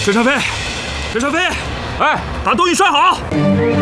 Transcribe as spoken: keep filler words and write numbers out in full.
陈少飞，陈少飞， 哎， 把东西拴好。